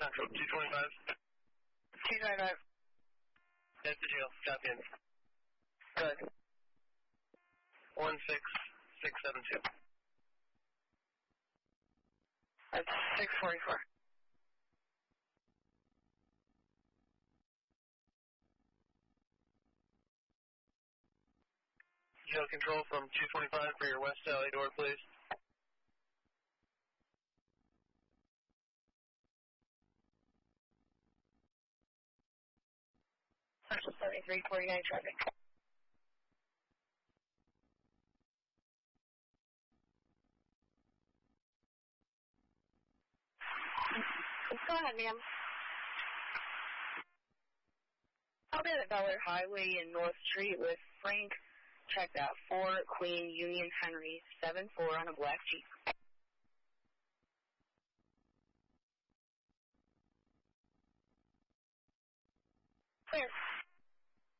Central 225. 225. That's the jail. Copy in. Good. 16672. That's 644. Jail control from 225 for your west alley door, please. Central 7349 traffic. Go ahead, ma'am. I'll be at Bel-Air Highway and North Street with Frank. Check that. 4 Queen Union Henry 74 on a black Jeep. Clear.